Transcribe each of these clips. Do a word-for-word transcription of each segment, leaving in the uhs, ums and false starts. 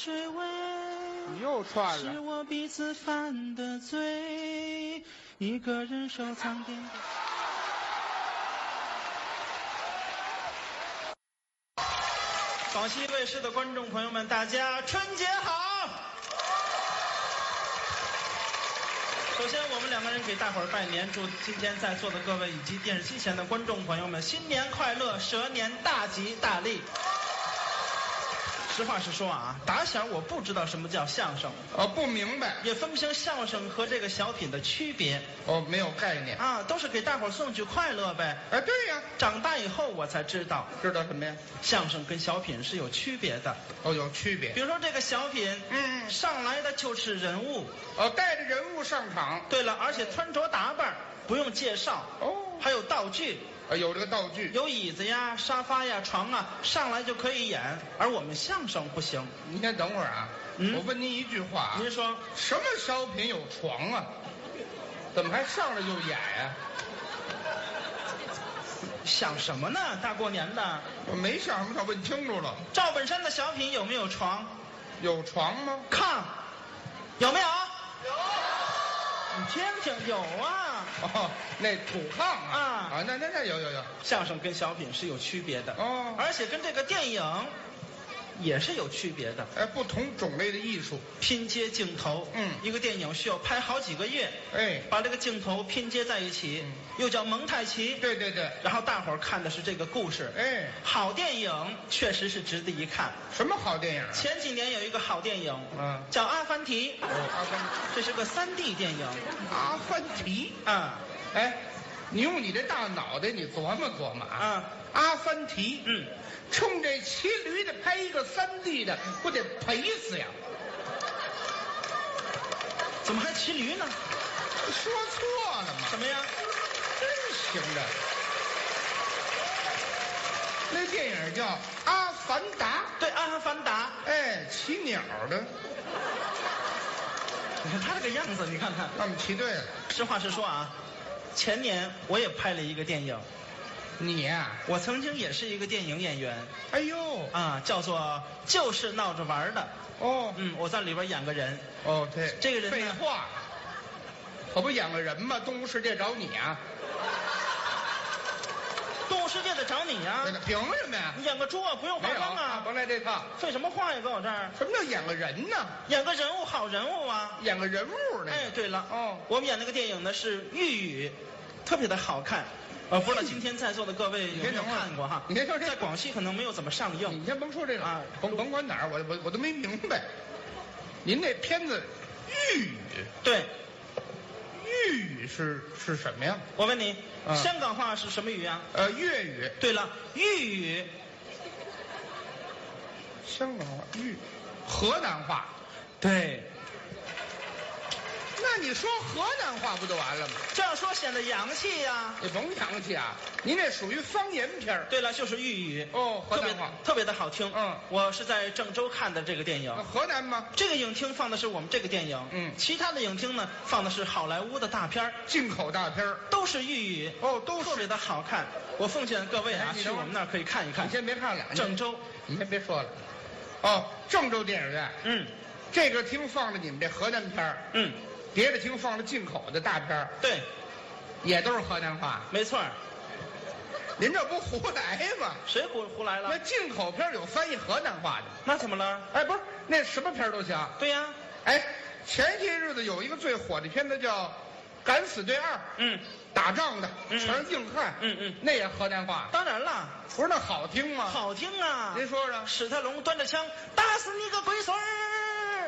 水味， 你又串了。 是我彼此犯的罪，一个人收藏点点。广西卫视的观众朋友们，大家春节好！首先，我们两个人给大伙儿拜年，祝今天在座的各位以及电视机前的观众朋友们新年快乐，蛇年大吉大利。实话实说啊，打小我不知道什么叫相声， 哦，不明白， 也分不清相声和这个小品的区别。 哦，没有概念啊，都是给大伙儿送去快乐呗。 哎，对呀， 长大以后我才知道， 知道什么呀？ 相声跟小品是有区别的。 哦，有区别。 比如说这个小品， 嗯， 上来的就是人物， 哦，带着人物上场。 对了，而且穿着打扮不用介绍， 哦， 还有道具。 啊，有这个道具， 有椅子呀、沙发呀、床啊，上来就可以演。而我们相声不行。 您先等会儿啊，嗯、我问您一句话啊， 您说什么小品有床啊？怎么还上来就演呀、啊？ 想什么呢？大过年的， 我没想什么，他问清楚了。 赵本山的小品有没有床？ 有床吗？ 炕有没有？有。你听听，有啊。 哦，那土炕啊， 啊啊，那那那有有有。 相声跟小品是有区别的哦， 而且跟这个电影也是有区别的。 哎，不同种类的艺术拼接镜头， 嗯， 一个电影需要拍好几个月， 哎， 把这个镜头拼接在一起， 嗯、 又叫蒙太奇。 对对对。 然后大伙儿看的是这个故事， 哎， 好电影确实是值得一看。 什么好电影、啊？ 前几年有一个好电影， 嗯， 叫《阿凡提》。 哦，阿凡提， 这是个三 D 电影。 阿凡提啊， 哎，你用你这大脑袋，你琢磨琢磨啊。 啊， 阿凡提， 嗯， 冲这骑驴的拍一个三 D 的，不得赔死呀？ 怎么还骑驴呢？ 说错了吗？ 什么呀？ 真行的。那电影叫《阿凡达》。 对，《阿凡达》。 哎，骑鸟的。 你看他这个样子，你看看。 那么骑对了。 实话实说啊，前年我也拍了一个电影。 你呀、啊？ 我曾经也是一个电影演员。 哎呦， 啊，叫做就是闹着玩的。 哦， 嗯，我在里边演个人。 哦，对， 这个人废话，可不演个人吗？动物世界找你啊！ 动物世界得找你呀、啊！ 凭什么呀？ 你演个猪啊，不用化妆啊！ 甭来这套。 废什么话呀，搁我这儿？ 什么叫演个人呢？ 演个人物，好人物啊！ 演个人物呢？ 哎，对了， 哦， 我们演那个电影呢是《玉宇》，特别的好看。呃，不知道今天在座的各位有没有看过哈？ 你先说这， 在广西可能没有怎么上映。 你先甭说这个啊， 甭甭管哪儿，我我我都没明白。您那片子《玉宇》 对， 粤语是是什么呀？ 我问你， 嗯、 香港话是什么语啊？ 呃，粤语。 对了，粤语。 香港话、粤、河南话。 对。 那你说河南话不就完了吗？ 这样说显得洋气呀、啊。 你甭洋气啊，您这属于方言片儿。 对了，就是粤语。 哦，河南话特别的好听。 嗯， 我是在郑州看的这个电影。 河南吗？ 这个影厅放的是我们这个电影。 嗯， 其他的影厅呢放的是好莱坞的大片进口大片都是粤语。 哦，都是特别的好看。我奉劝各位啊，去我们那儿可以看一看。 你先别看了， 郑州， 你先别说了。哦，郑州电影院。 嗯， 这个厅放着你们这河南片嗯。 别的厅放了进口的大片对， 也都是河南话。 没错。 您这不胡来吗？ 谁胡胡来了？ 那进口片有翻译河南话的。 那怎么了？ 哎，不是，那什么片都行。 对呀。 哎，前些日子有一个最火的片子叫《敢死队二》。 嗯。 打仗的， 嗯、 全是硬汉。 嗯嗯。 那也河南话。 当然了。 不是那好听吗？ 好听啊。 您说说。 史特龙端着枪打死你个龟孙儿。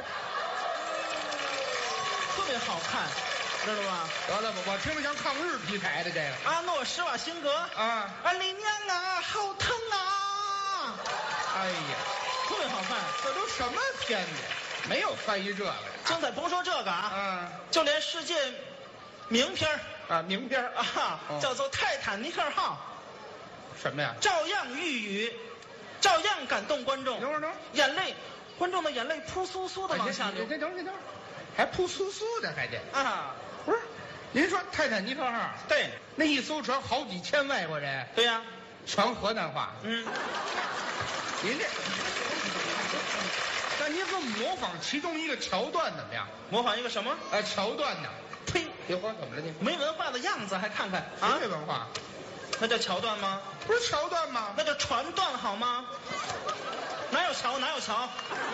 特别好看，知道吗？ 得了吧，我听着像抗日题材的这个。 阿诺·施瓦辛格啊， 啊，你娘啊，好疼啊！ 哎呀， 特别好看。 这都什么片子？没有翻译这个。 精彩，甭说这个啊， 嗯， 就连世界名片啊，名片啊，哦、叫做《泰坦尼克号》。 什么呀？ 照样寓语，照样感动观众。 等会儿，等会儿， 眼泪，观众的眼泪扑簌簌的往下流。 等会儿，等会儿。还扑簌簌的，还得啊！ 不是，您说泰坦尼克号？ 对， 那一艘船好几千外国人。 对呀、啊， 全河南话。 嗯， 您这，咱那您给我们模仿其中一个桥段怎么样？ 模仿一个什么？ 呃，桥段呢？ 呸！ 别慌，怎么了你？ 没文化的样子还看看啊？ 啊？ 没文化， 那叫桥段吗？ 不是桥段吗？ 那叫传段好吗？哪有桥？哪有桥？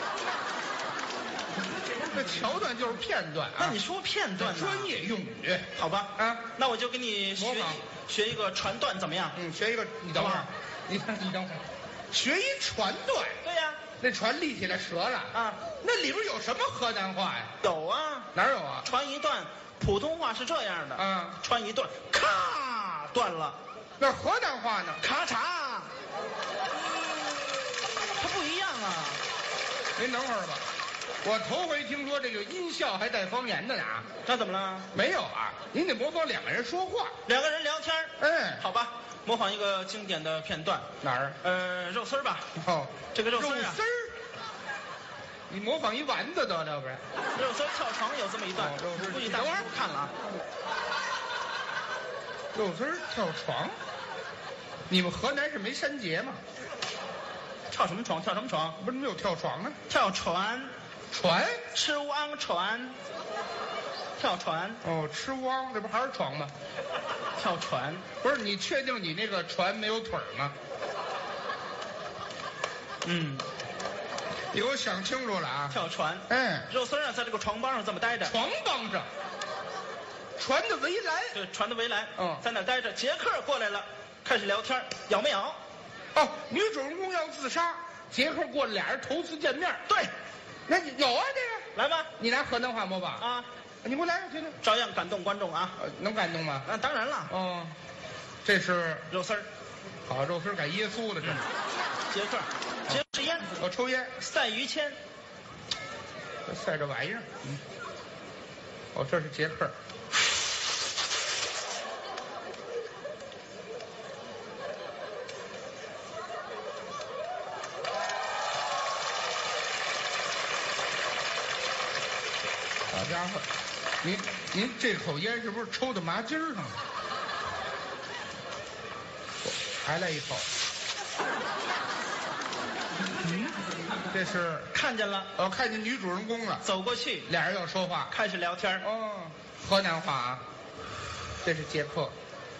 这桥段就是片段啊。 那你说片段呢？ 专业用语。 好吧， 啊， 那我就给你学模仿学一个传段怎么样？ 嗯，学一个，你等会儿好吧， 你看，你等会儿，学一传段。 对呀、 那船立起来折了啊， 那里边有什么河南话呀？ 有啊， 哪有啊？ 传一段，普通话是这样的， 啊， 传一段，咔断了， 那河南话呢？ 咔嚓，它不一样啊。 您等会儿吧，我头回听说这个音效还带方言的呢啊。 那怎么了？ 没有啊，您得模仿两个人说话。 两个人聊天儿嗯， 好吧，模仿一个经典的片段， 哪儿？ 呃，肉丝儿吧， 哦， 这个肉丝儿啊， 肉丝儿。你模仿一丸子得了，不是？ 肉丝儿跳床有这么一段哦肉丝儿， 估计大伙儿都看了啊。 肉丝儿跳床。你们河南是没山节吗？ 跳什么床？跳什么床？ 不是没有跳床啊？ 跳船， 船？ 吃汪船，跳船， 哦，吃汪，这不还是床吗？ 跳船。 不是，你确定你那个船没有腿儿吗？ 嗯， 你给我想清楚了啊！ 跳船。 嗯， 肉丝儿啊，在这个床帮上这么待着， 床帮上，船的围栏。 对，船的围栏， 嗯在那儿待着。杰克过来了，开始聊天，咬没咬？ 哦，女主人公要自杀，杰克过来，俩人头次见面。 对， 那你有啊这个？ 来吧， 你拿河南话模仿？ 啊， 你给我来个听听。 照样感动观众啊。 呃，能感动吗？ 那当然了， 哦，这是肉丝儿， 好肉丝改耶稣了，这是。 杰克，杰克是烟， 我抽烟， 赛于谦， 晒这玩意儿。嗯。哦，这是杰克。好家伙，您您这口烟是不是抽到麻筋儿上了？还来一口。嗯，这是看见了， 我看见女主人公了， 走过去， 俩人要说话。 开始聊天。 哦，河南话啊。这是杰克。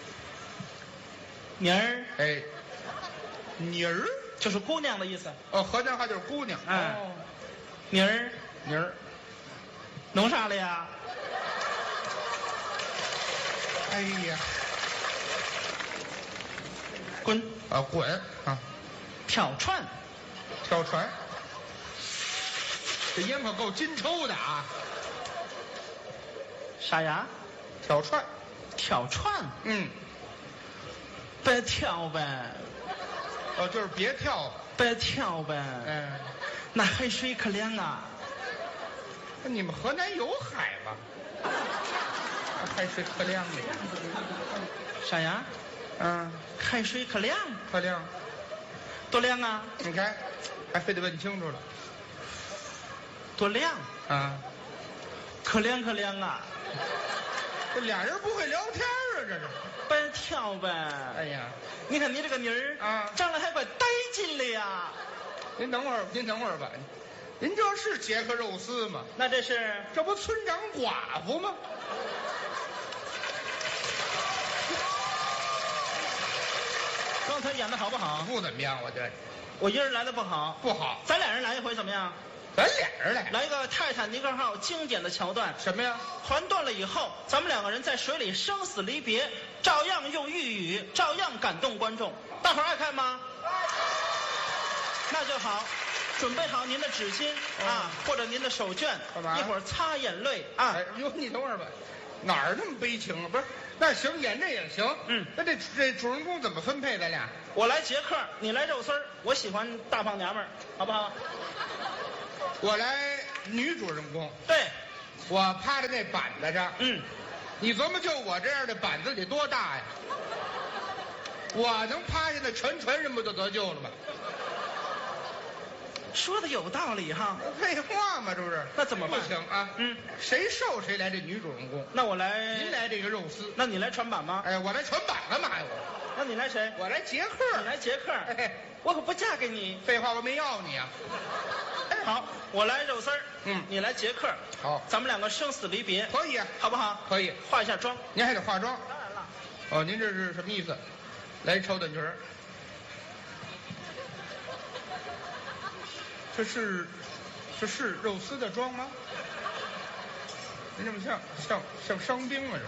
妮儿哎，妮儿。 就是姑娘的意思。 哦，河南话就是姑娘。 哎哦， 妮儿妮儿。 弄啥了呀？ 哎呀， 滚！ 啊滚啊！ 跳船， 跳船。这烟可够金抽的啊！ 啥呀？ 跳船。 跳船， 嗯。 别跳呗， 哦，就是别跳。 别跳呗。 嗯。 那海水可凉啊！ 那你们河南有海吗？海水可凉的。 啥呀？ 嗯， 海水可凉， 可凉。 多凉啊！ 你看，还非得问清楚了。 多凉， 啊， 可凉可凉啊！ 这俩人不会聊天啊，这是。 别跳呗。 哎呀， 你看你这个妮儿啊， 长得还怪带劲的呀。 您等会儿，您等会儿吧。您这是杰克肉丝吗？ 那这是这不村长寡妇吗？ 刚才演的好不好？ 不怎么样，我觉得我一人来的不好， 不好。 咱俩人来一回怎么样？ 咱俩人来， 来一个泰坦尼克号经典的桥段。 什么呀？ 船断了以后，咱们两个人在水里生死离别，照样用粤语，照样感动观众。大伙儿爱看吗？那就好。准备好您的纸巾、 哦、 啊，或者您的手绢， 干嘛？ 一会儿擦眼泪啊。 哎呦，你等会儿吧，哪儿那么悲情啊？不是，那行，演这也行。 嗯， 那这这主人公怎么分配？咱俩？ 我来杰克，你来肉丝儿，我喜欢大胖娘们儿，好不好？ 我来女主人公。 对， 我趴在那板子上。 嗯， 你琢磨，就我这样的板子得多大呀？我能趴下，那全船人不就得救了吗？ 说的有道理哈。 废话嘛，这不是？ 那怎么办？ 不行啊。 嗯， 谁瘦谁来这女主人公。 那我来。 您来这个肉丝。 那你来船板吗？ 哎，我来船板干嘛呀？我。 那你来谁？ 我来杰克。 你来杰克。 哎， 我可不嫁给你。 废话，我没要你啊。 好，我来肉丝儿， 嗯你来杰克。 好， 咱们两个生死离别， 可以啊， 好不好？ 可以。 化一下妆。 您还得化妆。 当然了。 哦，您这是什么意思？来超短裙儿。这是，这是肉丝的妆吗？您这么像像像伤兵啊？这。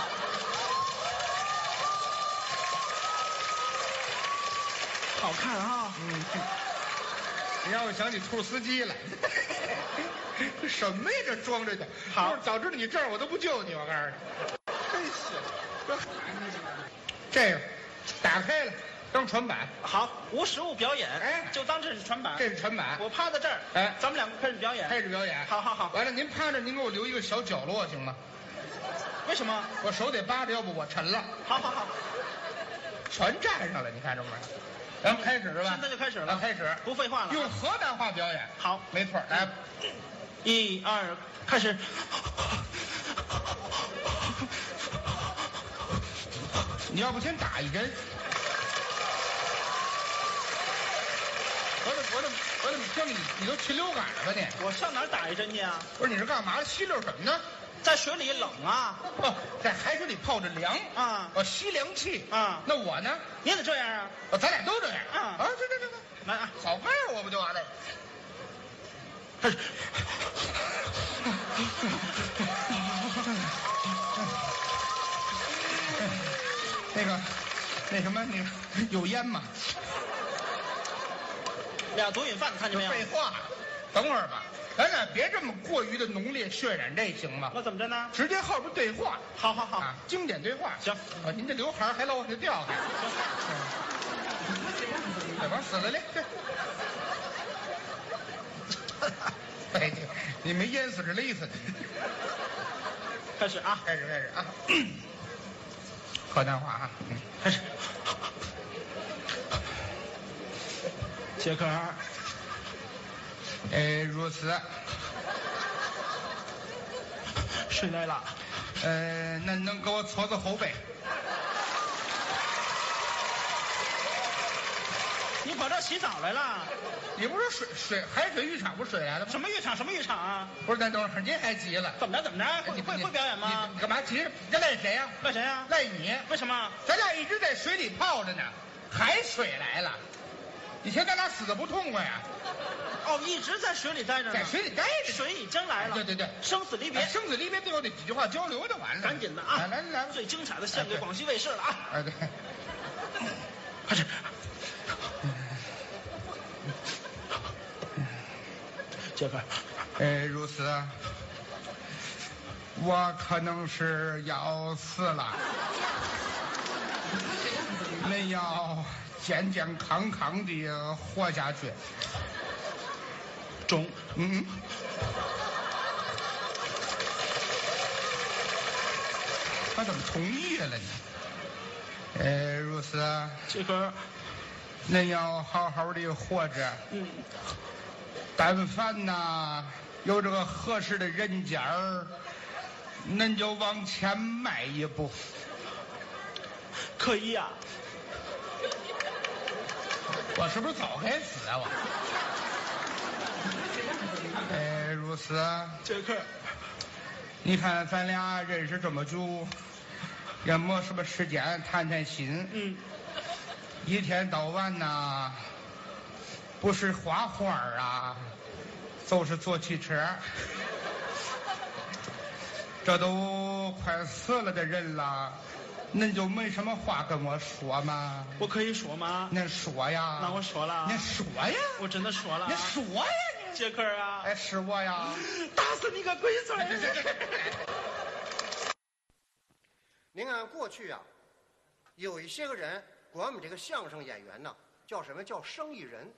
好看啊！ 嗯，你让我想起兔司机来。这什么呀？这装着的。 好， 早知道你这样，我都不救你。我告诉你，真是。这个打开了当传板。 好，无实物表演， 哎， 就当这是传板。 这是传板。 我趴在这儿， 哎， 咱们两个开始表演。 开始表演。 好好好。 完了，您趴着，您给我留一个小角落行吗？ 为什么？ 我手得扒着，要不我沉了。 好好好。 全站上了，你看着没？咱们开始是吧？ 现在就开始了， 开始， 不废话了。 用河南话表演。 好， 没错。来， 一二，开始。 你要不先打一针？我怎我怎我怎么听你你都禽流感了吧你？ 我上哪儿打一针去啊？ 不是，你是干嘛？吸溜什么呢？ 在水里冷啊。 哦，在海水里泡着凉啊。 我吸凉气啊。 那我呢？ 你也得这样啊。 哦，咱俩都这样啊。 啊，这这这这， 来啊， 好看我不就完了？ 开始。 那个，那什么，那个有烟吗？ 俩毒瘾犯，看见没有？ 废话，等会儿吧，咱俩别这么过于的浓烈渲染，这行吗？ 那怎么着呢？ 直接后边对话。 好好好， 啊，经典对话。 行， 啊，您这刘海还老往下掉还。哎，往死了嘞！哎，你没淹死是勒死的。 开始啊， 开始开始啊。河南话啊， 开始。杰克， 呃，如此。 水来了。 呃，那能给我搓搓后背？ 你跑这儿洗澡来了？ 你不是水水海水浴场不是水来的吗？ 什么浴场？什么浴场啊？ 不是，那等会儿您还急了？ 怎么着？怎么着？会会会表演吗？ 你干嘛急？这赖谁呀？ 赖谁呀？ 赖你。 为什么？ 咱俩一直在水里泡着呢，海水来了，以前咱俩死的不痛快呀。 哦，一直在水里待着呢。 在水里待着。 水已经来了。 对对对， 生死离别。 生死离别，最后得几句话交流就完了。 赶紧的啊！ 来来来， 最精彩的献给广西卫视了啊！ 哎对， 开始。杰克， 呃，如此，我可能是要死了，恁要健健康康的活下去。 中， 嗯，他怎么同意了呢？呃，如此， 杰克， 恁要好好的活着。 嗯。 但凡呐有这个合适的人家儿，恁就往前迈一步。 可以呀、啊。 我是不是早该死啊我？哎，如此。 杰克， 你看咱俩认识这么久，也没什么时间谈谈心。 嗯。 一天到晚呐，不是画画啊，就是坐汽车。这都快死了的人了，恁就没什么话跟我说吗？ 我可以说吗？ 恁说呀。 那我说了。 您说呀。 我真的说了。 你说呀你。 杰克啊。 哎，是我呀。 打死你个龟孙！ 您看过去啊，有一些个人管我们这个相声演员呢，叫什么叫生意人，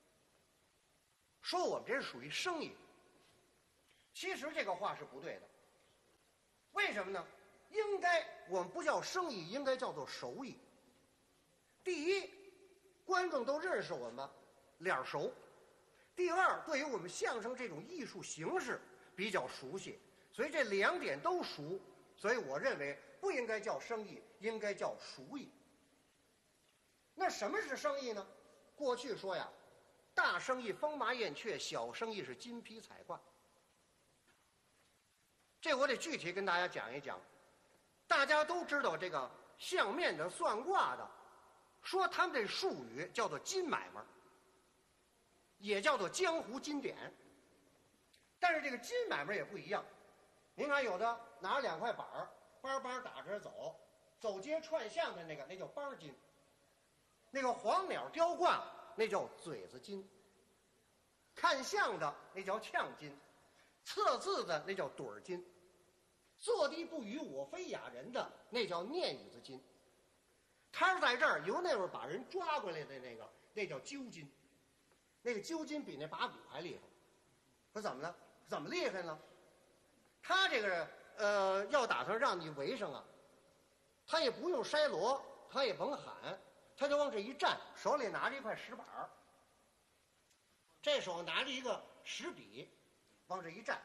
说我们这是属于生意。其实这个话是不对的。为什么呢？应该我们不叫生意，应该叫做手艺。第一，观众都认识我们，脸熟；第二，对于我们相声这种艺术形式比较熟悉，所以这两点都熟。所以我认为不应该叫生意，应该叫熟艺。那什么是生意呢？ 过去说呀，大生意风马燕雀，小生意是金披彩挂。这我得具体跟大家讲一讲。大家都知道这个相面的、算卦的，说他们这术语叫做金买卖，也叫做江湖金典。但是这个金买卖也不一样。您看，有的拿两块板儿，班班打着走，走街串巷的那个，那叫班金；那个黄鸟雕挂，那叫嘴子金；看相的那叫呛金；测字的那叫盹儿金；坐地不语我非哑人的那叫念语子金。摊在这儿由那会儿把人抓过来的那个，那叫揪金。那个揪金比那把鼓还厉害。说怎么了？怎么厉害呢？他这个呃，要打算让你围上啊，他也不用筛锣，他也甭喊，他就往这一站，手里拿着一块石板儿，这手拿着一个石笔，往这一站。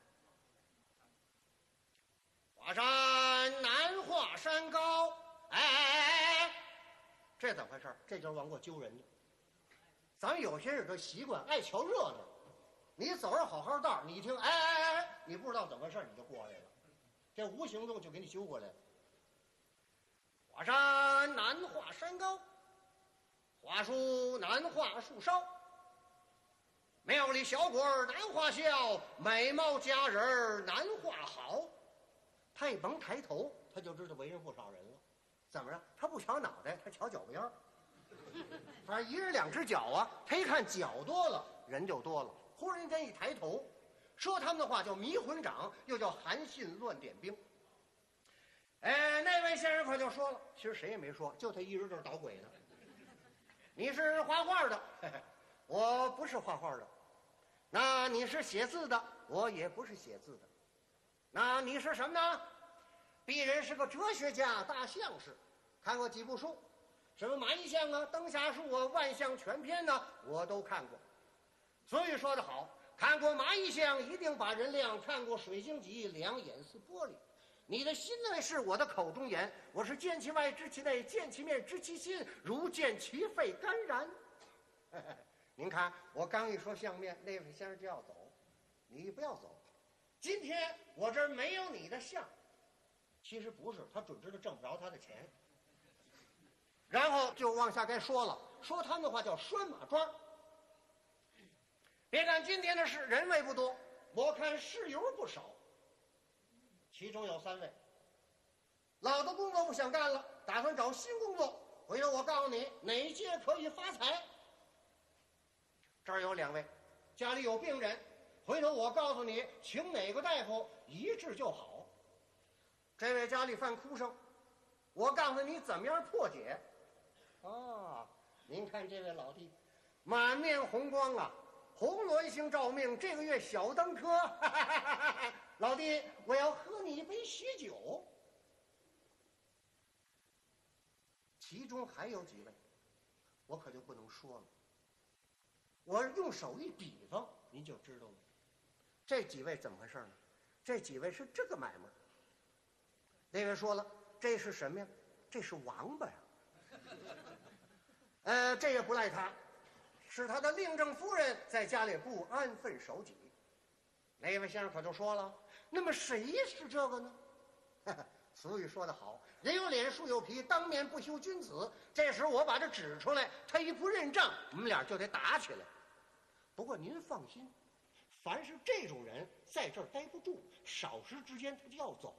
华山难华山高，哎哎哎哎，这怎么回事？这就是往过揪人的。咱们有些人都习惯爱瞧热闹，你走着好好道，你一听哎哎哎，你不知道怎么回事，你就过来了，这无形中就给你揪过来了。华山难画山高，华树难画树梢，庙里小鬼儿难画笑，美貌佳人儿难画好。他也甭抬头，他就知道围上不少人了。怎么着？他不瞧脑袋，他瞧脚边儿。反正一人两只脚啊，他一看脚多了，人就多了。忽然间一抬头，说他们的话叫迷魂掌，又叫韩信乱点兵。哎，那位先生可就说了，其实谁也没说，就他一人就是捣鬼的。你是画画的，嘿嘿，我不是画画的。那你是写字的，我也不是写字的。那你是什么呢？鄙人是个哲学家、大相士，看过几部书，什么马一相啊、灯下树啊、万象全篇呢，我都看过。所以说得好，看过马一相一定把人亮，看过水晶脊两眼似玻璃。你的心内是我的口中言，我是见其外知其内，见其面知其心，如见其肺肝然。您看，我刚一说相面，那位先生就要走，你不要走。今天我这儿没有你的相，其实不是，他准知道挣不着他的钱。然后就往下该说了，说他们的话叫拴马桩。别看今天的事人位不多，我看事由不少。其中有三位，老的工作不想干了，打算找新工作。回头我告诉你哪届可以发财。这儿有两位，家里有病人，回头我告诉你，请哪个大夫一治就好。这位家里犯哭声，我告诉你怎么样破解。啊，您看这位老弟，满面红光啊，红鸾星照命，这个月小登科。老弟，我要喝你一杯喜酒。其中还有几位，我可就不能说了。我用手一比方，您就知道了。这几位怎么回事呢？这几位是这个买卖。那位说了，这是什么呀？这是王八呀。呃，这也不赖他，是他的令正夫人在家里不安分守己。那位先生可就说了，那么谁是这个呢？俗语说得好，人有脸树有皮，当面不修君子。这时我把这指出来，他一不认账，我们俩就得打起来。不过您放心，凡是这种人在这儿待不住，少时之间他就要走。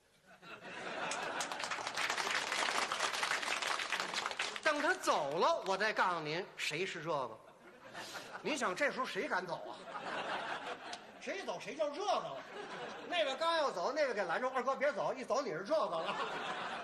等他走了，我再告诉您谁是这个。您想这时候谁敢走啊？谁走谁叫这个了。那位刚要走，那位给拦住，二哥别走，一走你是这个了。